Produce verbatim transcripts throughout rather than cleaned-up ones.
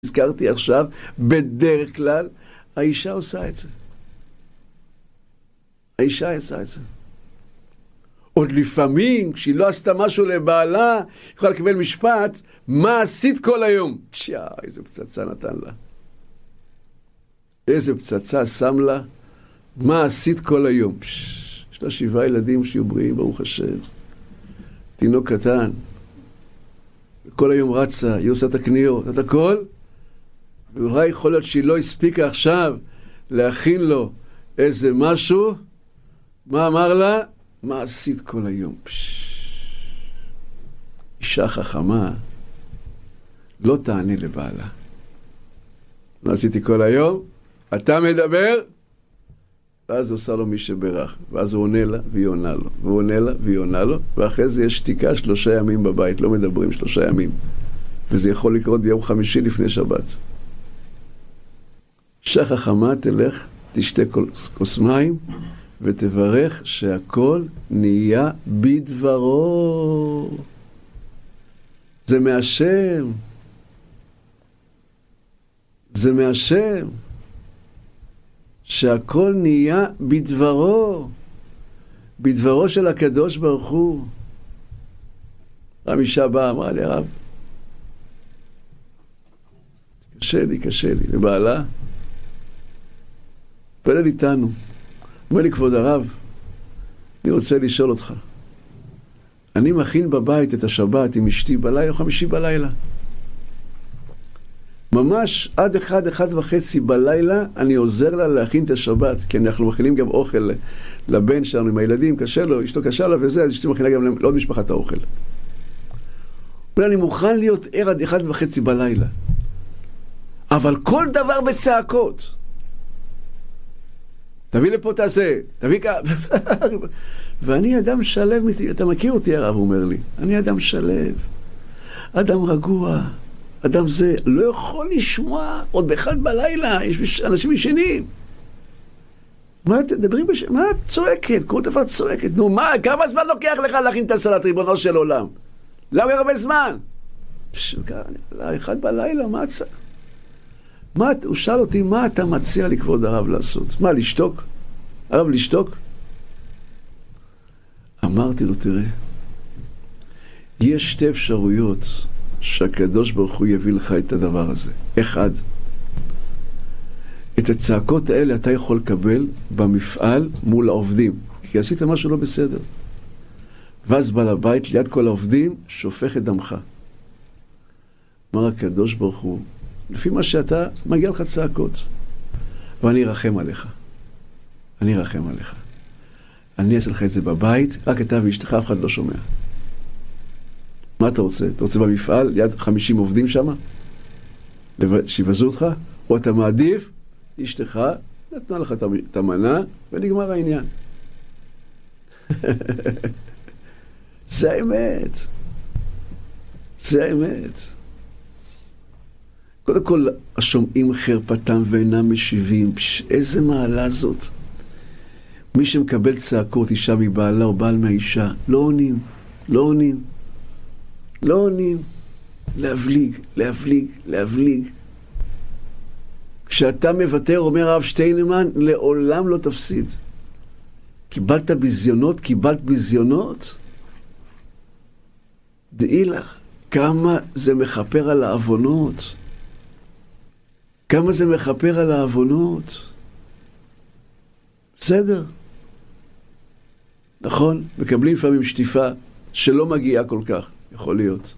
הזכרתי עכשיו, בדרך כלל, האישה עושה את זה. האישה עושה את זה. עוד לפעמים, כשהיא לא עשתה משהו לבעלה, היא יכולה לקבל משפט, מה עשית כל היום? פשיה, איזה פצצה נתן לה. איזה פצצה שם לה, מה עשית כל היום? פש, יש לה שבעה ילדים שיהיו בריאים, ברוך השם. תינוק קטן. כל היום רצה, היא עושה את הקניות, את הכל. ואולי יכול להיות שהיא לא הספיקה עכשיו להכין לו איזה משהו. מה אמר לה? מה עשית כל היום? פש... אישה חכמה לא תענה לבעלה. מה עשיתי כל היום? אתה מדבר? ואז עושה לו מי שברך. ואז הוא עונה לה והיא עונה לו. והוא עונה לה והיא עונה לו. ואחרי זה יש שתיקה שלושה ימים בבית. לא מדברים שלושה ימים. וזה יכול לקרות ביום חמישי לפני שבת. אישה חכמה תלך, תשתה כוס מים, ותברך שהכל נהיה בדברו. זה מהשם. זה מהשם. שהכל נהיה בדברו. בדברו של הקדוש ברוך הוא. אישה באה, אמרה לי, הרב, קשה לי, קשה לי. לבעלה, פלל איתנו. אומר לי, כבוד הרב, אני רוצה לשאול אותך. אני מכין בבית את השבת עם אשתי בלילה, חמישי בלילה. ממש עד אחד, אחד וחצי בלילה, אני עוזר לה להכין את השבת, כי אנחנו מכינים גם אוכל לבן שלנו עם הילדים, קשה לו, אשתו קשה לה וזה, אז אשתי מכינה גם לעוד משפחת האוכל. אומר, אני מוכן להיות ער עד אחד וחצי בלילה. אבל כל דבר בצעקות. תביא לפה תעשה, תביא כ... ואני אדם שלב, אתה מכיר אותי הרב, הוא אומר לי, אני אדם שלב, אדם רגוע, אדם זה, לא יכול לשמוע, עוד באחד בלילה, יש אנשים ישנים. מה תדברים בש... מה את צועקת? כל דבר צועקת. נו, מה, כמה זמן לוקח לך להכין את הסלט, ריבונו של עולם? למה הרבה זמן? פשוט, אחד בלילה, מה צע... מה, הוא שאל אותי, מה אתה מציע לכבוד הרב לעשות? מה, לשתוק? הרב, לשתוק? אמרתי לו, תראה, יש שתי אפשרויות שהקדוש ברוך הוא יביא לך את הדבר הזה. אחד, את הצעקות האלה אתה יכול לקבל במפעל מול העובדים, כי עשית משהו לא בסדר. ואז בעל הבית ליד כל העובדים שופך את דמך. אמר הקדוש ברוך הוא, לפי מה שאתה, מגיע לך צעקות. ואני ארחם עליך. אני ארחם עליך. אני אעשה לך את זה בבית, רק אתה ואשתך, אף אחד לא שומע. מה אתה רוצה? אתה רוצה במפעל, ליד חמישים עובדים שם? שיבזו אותך? או אתה מעדיף, אשתך, נתנה לך את המנה, ונגמר העניין. זה האמת. זה האמת. קודם כל, השומעים חרפתם ואינם משיבים. פש, איזה מעלה זאת. מי שמקבל צעקות, אישה מבעלה או בעל מהאישה, לא עונים, לא עונים, לא עונים. להבליג, להבליג, להבליג. כשאתה מוותר, אומר הרב שטיינמן, לעולם לא תפסיד. קיבלת בזיונות, קיבלת בזיונות. דעי לך, כמה זה מחפר על העוונות. כמה זה מחפר על העוונות. בסדר. נכון, מקבלים לפעמים שטיפה שלא מגיעה כל כך, יכול להיות.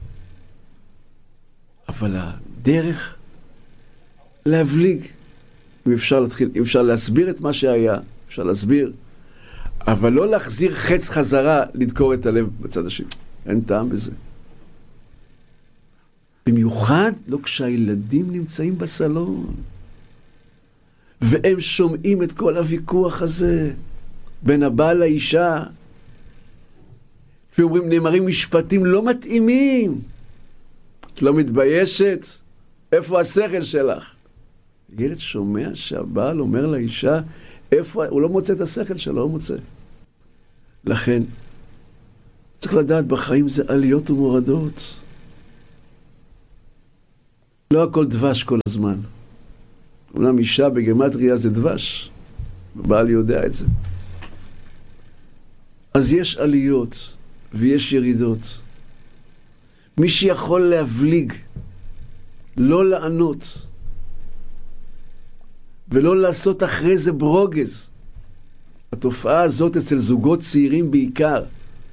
אבל הדרך להבליג, אם אפשר להתחיל, אם אפשר להסביר את מה שהיה, אפשר להסביר, אבל לא להחזיר חץ חזרה, לדקור את הלב בצד השני. אין טעם בזה. במיוחד לא כשהילדים נמצאים בסלון, והם שומעים את כל הוויכוח הזה, בין הבעל לאישה, ואומרים, נאמרים משפטים לא מתאימים. את לא מתביישת? איפה השכל שלך? ילד שומע שהבעל אומר לאישה, איפה, הוא לא מוצא את השכל שלו, הוא מוצא. לכן, צריך לדעת, בחיים זה עליות ומורדות. לא הכל דבש כל הזמן. אומנם אישה בגמטריה זה דבש. הבעל יודע את זה. אז יש עליות ויש ירידות. מי שיכול להבליג, לא לענות, ולא לעשות אחרי זה ברוגז. התופעה הזאת אצל זוגות צעירים בעיקר.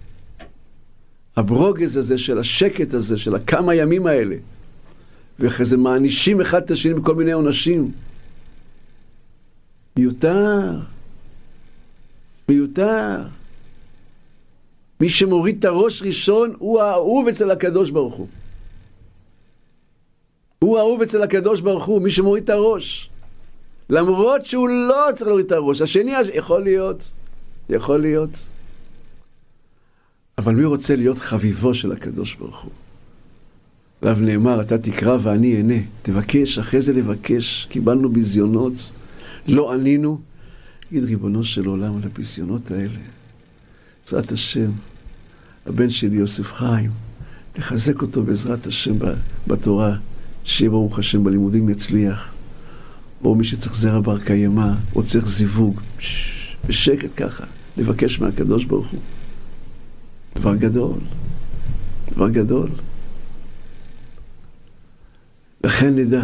הברוגז הזה של השקט הזה, של הכמה ימים האלה, ואחרי זה מענישים אחד את השני בכל מיני עונשים. מיותר. מיותר. מי שמוריד את הראש ראשון הוא האהוב אצל הקדוש ברוך הוא. הוא האהוב אצל הקדוש ברוך הוא, מי שמוריד את הראש. למרות שהוא לא צריך להוריד את הראש. השני יכול להיות, יכול להיות. אבל מי רוצה להיות חביבו של הקדוש ברוך הוא? עליו נאמר, אתה תקרא ואני אענה. תבקש, אחרי זה לבקש. קיבלנו ביזיונות, לא ענינו. תגיד, ריבונו של עולם, על הביזיונות האלה. בעזרת השם, הבן שלי יוסף חיים, תחזק אותו בעזרת השם בתורה, שיהיה ברוך השם בלימודים יצליח. או מי שצריך זרע בר קיימא, או צריך זיווג, בשקט ככה, לבקש מהקדוש ברוך הוא. דבר גדול, דבר גדול. לכן נדע,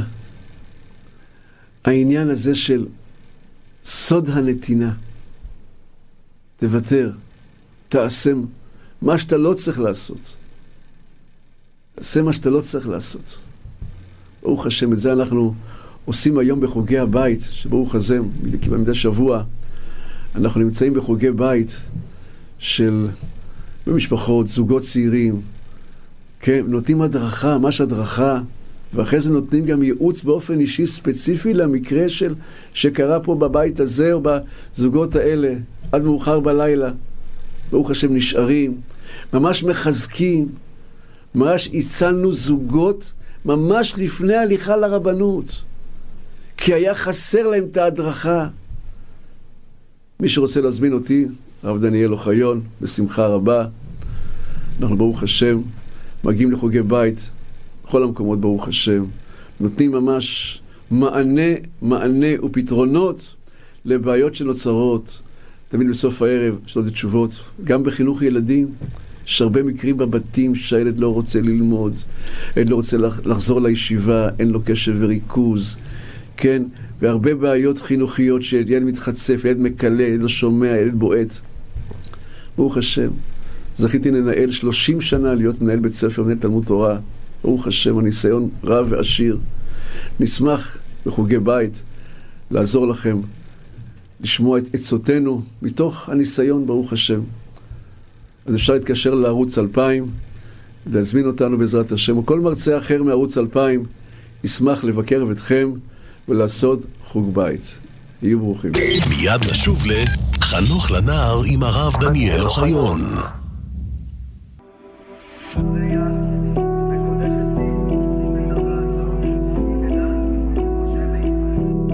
העניין הזה של סוד הנתינה, תוותר, תעשה מה שאתה לא צריך לעשות. תעשה מה שאתה לא צריך לעשות. ברוך השם, את זה אנחנו עושים היום בחוגי הבית, שברוך השם, מדי שבוע, אנחנו נמצאים בחוגי בית של במשפחות, זוגות צעירים, כן, נותנים הדרכה, ממש הדרכה, ואחרי זה נותנים גם ייעוץ באופן אישי ספציפי למקרה של שקרה פה בבית הזה או בזוגות האלה, עד מאוחר בלילה. ברוך השם נשארים, ממש מחזקים, ממש הצלנו זוגות ממש לפני הליכה לרבנות, כי היה חסר להם את ההדרכה. מי שרוצה להזמין אותי, הרב דניאל אוחיון, בשמחה רבה. אנחנו ברוך השם מגיעים לחוגי בית בכל המקומות, ברוך השם, נותנים ממש מענה, מענה ופתרונות לבעיות שנוצרות. תמיד בסוף הערב יש עוד תשובות, גם בחינוך ילדים. יש הרבה מקרים בבתים שהילד לא רוצה ללמוד, הילד לא רוצה לחזור לישיבה, אין לו קשב וריכוז, כן? והרבה בעיות חינוכיות שילד מתחצף, ילד מקלה, ילד לא שומע, ילד בועט. ברוך השם, זכיתי לנהל שלושים שנה להיות מנהל בית ספר, מנהל תלמוד תורה. ברוך השם, הניסיון רב ועשיר. נשמח בחוגי בית לעזור לכם, לשמוע את עצותינו מתוך הניסיון, ברוך השם. אז אפשר להתקשר לערוץ אלפיים, להזמין אותנו בעזרת השם, או כל מרצה אחר מערוץ אלפיים, ישמח לבקר אתכם ולעשות חוג בית. יהיו ברוכים. מיד נשוב לחנוך לנער עם הרב דניאל אוחיון.